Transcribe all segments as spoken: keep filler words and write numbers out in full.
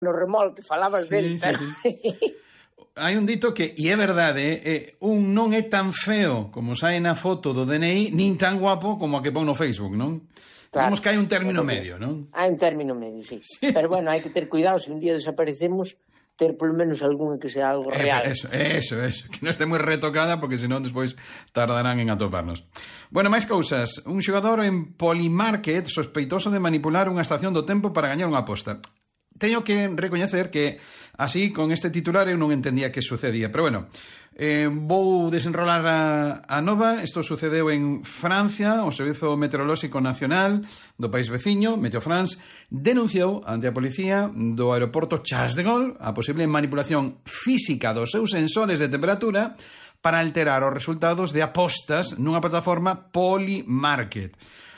no remolque, falabas sí, del, sí, pero... sí. Hai un dito que, e é verdade, eh, un non é tan feo como sae na foto do D N I, nin tan guapo como a que pon no Facebook, non? Digamos Claro, que hai un término porque medio, non? hai un término medio, sí. Sí. Pero bueno, hai que ter cuidado, se un día desaparecemos, ter polo menos algún que sea algo real. Eh, eso, eso, eso, que non este moi retocada porque senón despois tardarán en atoparnos. Bueno, máis cousas. Un xogador en Polymarket sospeitoso de manipular unha estación do tempo para gañar unha aposta. Teño que recoñecer que así, con este titular, eu non entendía que sucedía. Pero bueno, eh, vou desenrolar a, a nova. Isto sucedeu en Francia. O Servizo Meteorolóxico Nacional do país veciño, Meteo France, denunciou ante a policía do aeroporto Charles de Gaulle a posible manipulación física dos seus sensores de temperatura para alterar os resultados de apostas nunha plataforma Polymarket.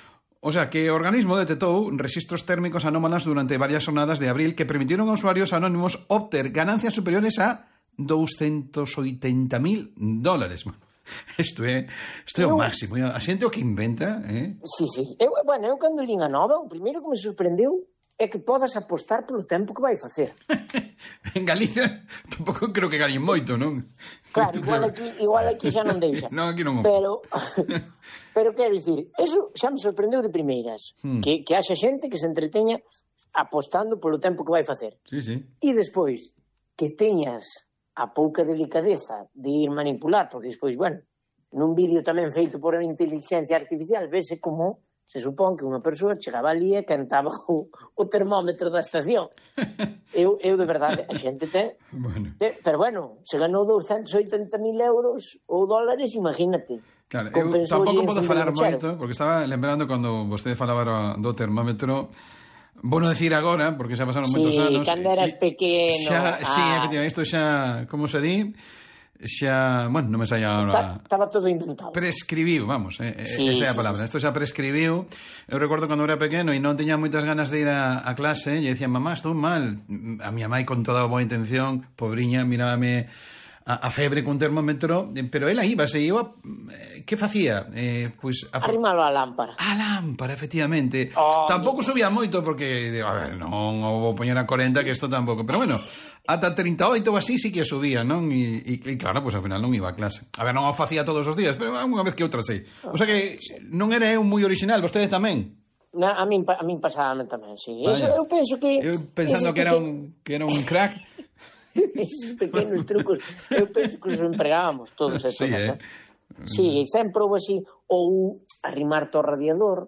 O sea, que o organismo detectou rexistros térmicos anómalas durante varias jornadas de abril que permitiron a usuarios anónimos obter ganancias superiores a doscientos oitenta mil dólares. Isto é, isto é o máximo. A xente o que inventa, eh? Sí, sí. Eu, bueno, eu cando lín a nova, o primeiro que me sorprendeu é que podas apostar polo tempo que vai facer. En Galicia tampouco creo que gañen moito, non? Claro, igual aquí, igual aquí xa non deixa. Non, aquí non. Pero, pero quero dicir, eso xa me sorprendeu de primeiras. Hmm. Que, que haxa xente que se entreteña apostando polo tempo que vai facer. Sí, sí. E despois, que teñas a pouca delicadeza de ir manipular, porque despois, bueno, nun vídeo tamén feito por inteligencia artificial, vese como se supón que unha persoa chegaba ali e cantaba o, o termómetro da estación. Eu, eu de verdade, a xente ten... Bueno. Te, pero bueno, se ganou doscientos oitenta mil euros ou dólares, imagínate. Claro, eu tampouco podo falar moito, porque estaba lembrando cando vostede falaba do termómetro. Vou non decir agora, porque xa pasaron sí, moitos anos. Sí, cando eras pequeno. Xa, ah. Sí, efectivamente, isto xa, como se di... xa, bueno, non me saía agora. Estaba todo inventado. Prescribiu, vamos, eh, sí, esa é a sí, palabra. Sí. Isto xa prescribiu. Eu recordo cando era pequeno e non teña moitas ganas de ir a, a clase e dicía, mamá, estou mal. A miña mãe con toda a boa intención, pobriña, mirábame a, a febre cun termómetro, pero ela iba, se iba, que facía? Eh, pois pues, arrimalo á lámpara. A lámpara, efectivamente. Oh, tampouco subía moito porque, a ver, non o vou poñer a corenta, que isto tampouco, pero bueno, ata trinta e oito ou así sí que subía, non? E, e, e claro, pois pues, ao final non iba a clase. A ver, non o facía todos os días, pero unha vez que outra sí. O sea que non era eu moi original, vostede tamén. Na, a min a min pasábame tamén, sí. Eso, eu penso que eu pensando que era un que era un crack. Esos pequenos trucos, eu penso que os empregábamos todos e todas, sí, eh? eh? Sí, sempre houve así, ou arrimarte ao radiador,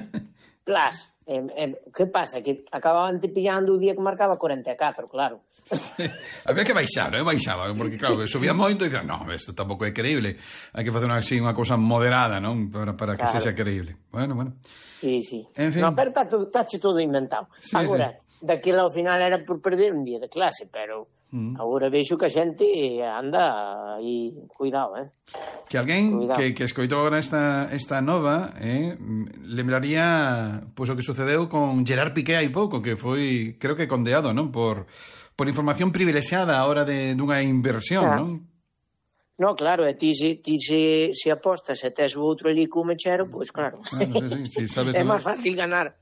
plas, eh, eh, que pasa? Que acababan te pillando o día que marcaba cuarenta e catro, claro. Había que baixar, eu baixaba, porque claro, subía moito e dicía, no, isto tampouco é creíble, hai que facer unha, así, unha cousa moderada, non? Para, para que claro. Sexa creíble. Bueno, bueno. Sí, sí. En fin. No, pero está todo inventado. Sí, agora, sí. Daquela ao final era por perder un día de clase, pero... Mm. Agora vexo que a xente anda aí, cuidado, eh? Que alguén que, que escoitou agora esta, esta nova eh, lembraría pois, o que sucedeu con Gerard Piqué hai pouco, que foi, creo que condeado, non? Por, por información privilexiada a hora de dunha inversión, ah. non? No, claro, e ti se, ti se, se apostas e tes o outro ali co mechero, pois claro, claro sí, sí, sí, sabes é máis fácil ganar.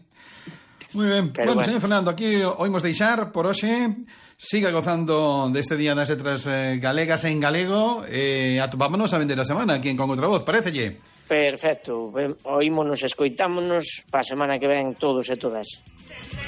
Moi ben, pero bueno, bueno, señor Fernando, aquí oímos deixar por hoxe. Siga gozando deste día das letras eh, galegas en galego e eh, atopámonos a vender a semana aquí en Con Outra Voz, parécelle? Perfecto, oímonos, escoitámonos para a semana que ven todos e todas.